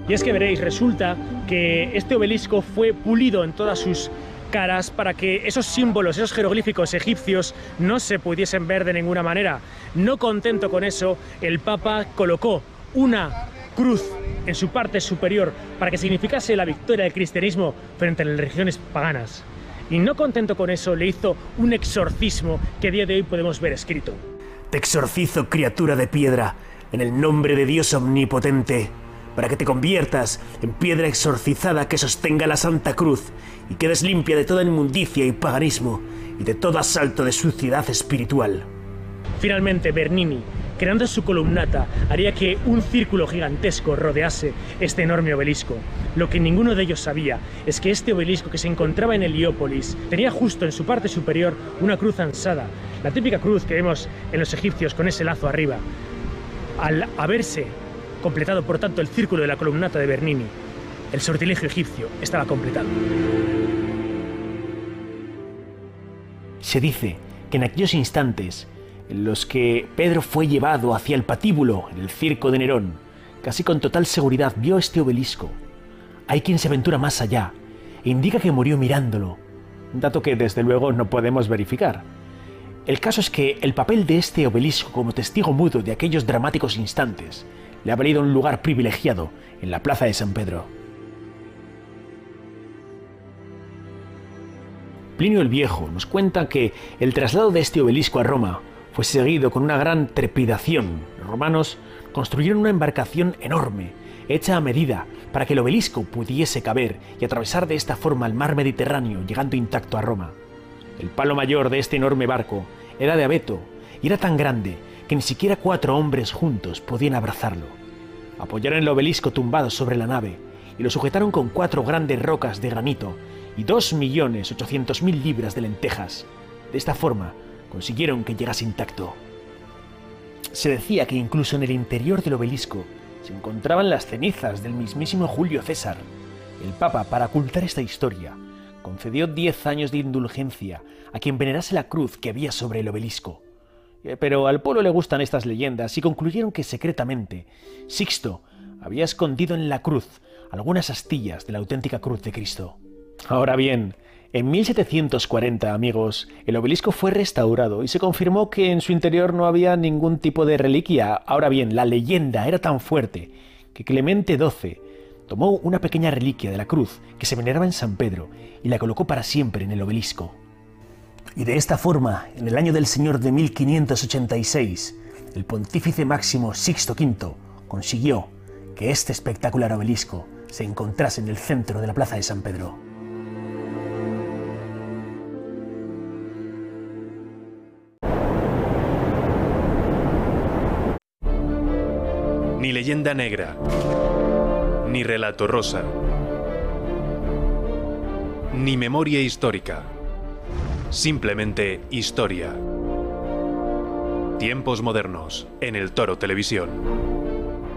Y es que veréis, resulta que este obelisco fue pulido en todas sus caras para que esos símbolos, esos jeroglíficos egipcios no se pudiesen ver de ninguna manera. No contento con eso, el Papa colocó una cruz en su parte superior para que significase la victoria del cristianismo frente a las religiones paganas. Y no contento con eso, le hizo un exorcismo que a día de hoy podemos ver escrito. Te exorcizo, criatura de piedra, en el nombre de Dios omnipotente, para que te conviertas en piedra exorcizada que sostenga la Santa Cruz y quedes limpia de toda inmundicia y paganismo y de todo asalto de suciedad espiritual. Finalmente, Bernini, creando su columnata, haría que un círculo gigantesco rodease este enorme obelisco. Lo que ninguno de ellos sabía es que este obelisco, que se encontraba en Heliópolis, tenía justo en su parte superior una cruz ansada, la típica cruz que vemos en los egipcios con ese lazo arriba. Al haberse completado, por tanto, el círculo de la columnata de Bernini, el sortilegio egipcio estaba completado. Se dice que en aquellos instantes en los que Pedro fue llevado hacia el patíbulo en el circo de Nerón, casi con total seguridad vio este obelisco. Hay quien se aventura más allá e indica que murió mirándolo, un dato que desde luego no podemos verificar. El caso es que el papel de este obelisco como testigo mudo de aquellos dramáticos instantes le ha valido un lugar privilegiado en la plaza de San Pedro. Plinio el Viejo nos cuenta que el traslado de este obelisco a Roma fue seguido con una gran trepidación. Los romanos construyeron una embarcación enorme, hecha a medida, para que el obelisco pudiese caber y atravesar de esta forma el mar Mediterráneo, llegando intacto a Roma. El palo mayor de este enorme barco era de abeto y era tan grande que ni siquiera 4 hombres juntos podían abrazarlo. Apoyaron el obelisco tumbado sobre la nave y lo sujetaron con 4 grandes rocas de granito y 2.800.000 libras de lentejas. De esta forma consiguieron que llegase intacto. Se decía que incluso en el interior del obelisco se encontraban las cenizas del mismísimo Julio César. El Papa, para ocultar esta historia, concedió 10 años de indulgencia a quien venerase la cruz que había sobre el obelisco. Pero al pueblo le gustan estas leyendas y concluyeron que secretamente Sixto había escondido en la cruz algunas astillas de la auténtica cruz de Cristo. Ahora bien, en 1740, amigos, el obelisco fue restaurado y se confirmó que en su interior no había ningún tipo de reliquia. Ahora bien, la leyenda era tan fuerte que Clemente XII tomó una pequeña reliquia de la cruz que se veneraba en San Pedro y la colocó para siempre en el obelisco. Y de esta forma, en el año del Señor de 1586, el pontífice máximo Sixto V consiguió que este espectacular obelisco se encontrase en el centro de la plaza de San Pedro. Ni leyenda negra, ni relato rosa, ni memoria histórica. Simplemente historia. Tiempos modernos en El Toro Televisión.